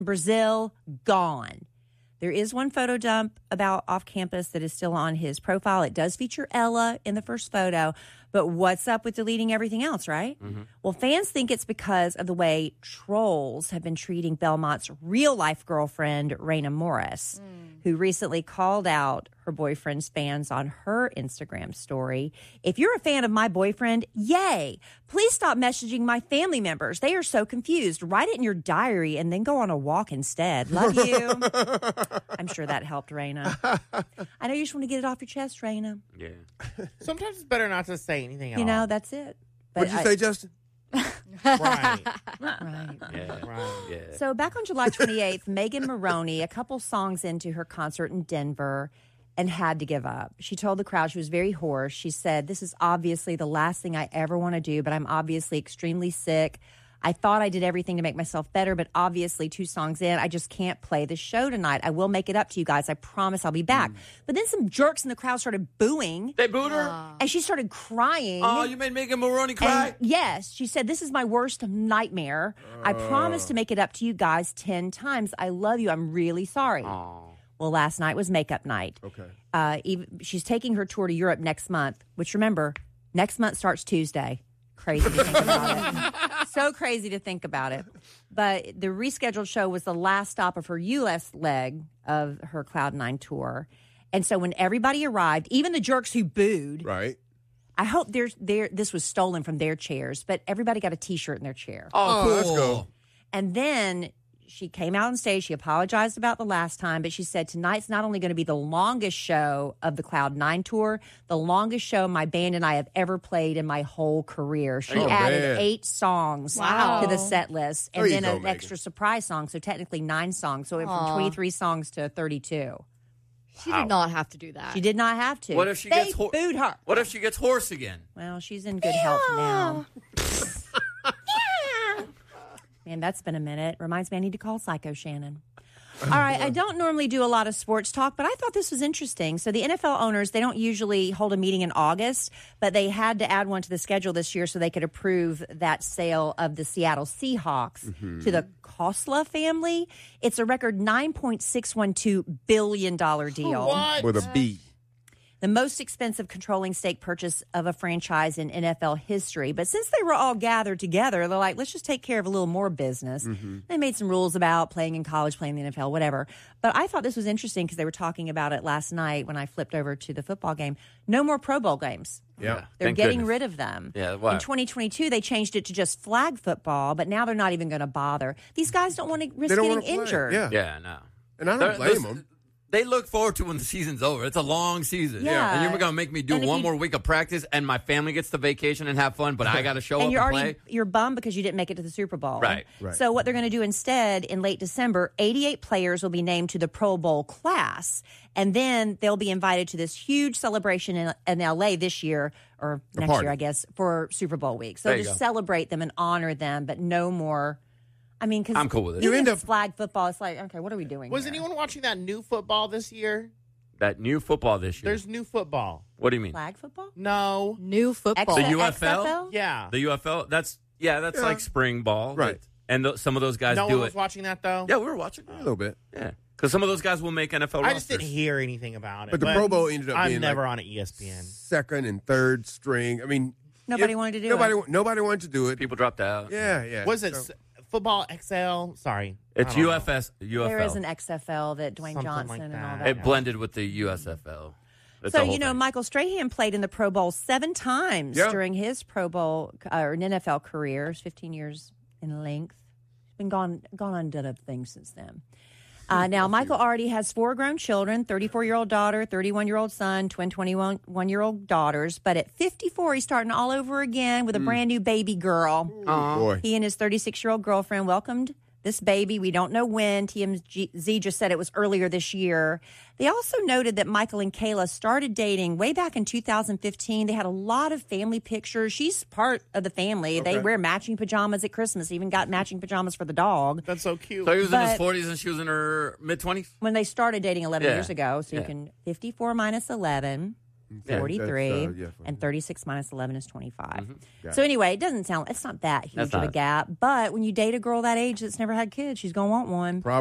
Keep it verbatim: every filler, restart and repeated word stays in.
Brazil, gone. There is one photo dump about off campus that is still on his profile. It does feature Ella in the first photo. But what's up with deleting everything else, right? Mm-hmm. Well, fans think it's because of the way trolls have been treating Belmont's real-life girlfriend, Raina Morris, mm. who recently called out her boyfriend's fans on her Instagram story. If you're a fan of my boyfriend, yay! Please stop messaging my family members. They are so confused. Write it in your diary and then go on a walk instead. Love you. I'm sure that helped, Raina. I know you just want to get it off your chest, Raina. Yeah. Sometimes it's better not to say anything at You know, all. that's it. What did you I, say, Justin? Right. Right. Yeah. Right. Yeah. So back on July twenty-eighth, Megan Maroney, a couple songs into her concert in Denver, and had to give up. She told the crowd she was very hoarse. She said, "This is obviously the last thing I ever want to do, but I'm obviously extremely sick. I thought I did everything to make myself better, but obviously two songs in, I just can't play the show tonight. I will make it up to you guys. I promise I'll be back." Mm. But then some jerks in the crowd started booing. They booed her? And she started crying. Oh, you made Megan Maroney cry? And yes. She said, "This is my worst nightmare. Uh. I promise to make it up to you guys ten times. I love you. I'm really sorry." Oh. Well, last night was makeup night. Okay. Uh, even, she's taking her tour to Europe next month, which, remember, next month starts Tuesday. Crazy to think about it. So crazy to think about it. But the rescheduled show was the last stop of her U S leg of her Cloud Nine tour. And so when everybody arrived, even the jerks who booed, right? I hope there's there this was stolen from their chairs, but everybody got a T-shirt in their chair. Oh, cool. Let's go. And then she came out on stage. She apologized about the last time, but she said tonight's not only going to be the longest show of the Cloud Nine tour, the longest show my band and I have ever played in my whole career. She oh, added man. eight songs Wow. to the set list, and There you then go, an Megan. extra surprise song. So technically nine songs. So it went Aw. from twenty-three songs to thirty-two. She did not have to do that. She did not have to. What if she they gets ho- booed her? What if she gets hoarse again? Well, she's in good health now. Man, that's been a minute. Reminds me I need to call Psycho Shannon. All right, I don't normally do a lot of sports talk, but I thought this was interesting. So the N F L owners, they don't usually hold a meeting in August, but they had to add one to the schedule this year so they could approve that sale of the Seattle Seahawks mm-hmm. to the Khosla family. It's a record nine point six one two billion dollars deal. What? With a B. The most expensive controlling stake purchase of a franchise in N F L history. But since they were all gathered together, they're like, let's just take care of a little more business. Mm-hmm. They made some rules about playing in college, playing in the N F L, whatever. But I thought this was interesting because they were talking about it last night when I flipped over to the football game. No more Pro Bowl games. Yeah. They're Thank getting goodness. rid of them. Yeah, why? In twenty twenty-two, they changed it to just flag football, but now they're not even going to bother. These guys don't want to risk They don't getting wanna play. injured. Yeah. Yeah, no. And I don't They're- blame they're- them. They look forward to when the season's over. It's a long season. Yeah. And you're going to make me do And if one you- more week of practice and my family gets to vacation and have fun, but I got to show and up you're and already play? you're bummed because you didn't make it to the Super Bowl. Right. Right. So what they're going to do instead in late December, eighty-eight players will be named to the Pro Bowl class, and then they'll be invited to this huge celebration in, in L A this year or next party. year, I guess, for Super Bowl week. So There you just go. celebrate them and honor them, but no more. I mean, because I'm cool with it. You Even end if up- it's flag football, it's like, okay, what are we doing? Was here? anyone watching that new football this year? That new football this year. There's new football. What do you mean? flag football? No. New football. The X- U F L? X F L? Yeah. The U F L? That's, yeah, that's Yeah. like spring ball. Right. And th- some of those guys no do one was it. watching that, though? Yeah, we were watching. A little bit. Yeah. Because some of those guys will make N F L I rosters. just didn't hear anything about it. But the Pro Bowl ended up I'm being never like on an E S P N. second and third string. I mean, Nobody it- wanted to do nobody, it. wa- Nobody wanted to do it. People dropped out. Yeah, yeah. Was it So- s- Football X L? Sorry. It's I don't know. U F S. U F L. There is an X F L that Dwayne Something Johnson like and all that. that. It blended with the U S F L. That's So, the whole you know, thing. Michael Strahan played in the Pro Bowl seven times Yeah. during his Pro Bowl uh, or an N F L career. It's fifteen years in length. He's been gone, gone on and done other things since then. Uh, now, Michael already has four grown children, thirty-four-year-old daughter, thirty-one-year-old son, twin twenty-one-year-old daughters. But at fifty-four, he's starting all over again with a brand new baby girl. Oh, boy. He and his thirty-six-year-old girlfriend welcomed this baby. We don't know when. T M Z just said it was earlier this year. They also noted that Michael and Kayla started dating way back in two thousand fifteen. They had a lot of family pictures. She's part of the family. They Okay. wear matching pajamas at Christmas, even got matching pajamas for the dog. That's so cute. So he was in his But- forties and she was in her mid-twenties? When they started dating eleven Yeah. years ago, so you Yeah. can fifty-four minus eleven. Okay, forty-three, that's, uh, yeah, and thirty-six minus eleven is twenty-five. Got So anyway, it doesn't sound, it's not that huge That's of a not- gap. But when you date a girl that age that's never had kids, she's going to want one.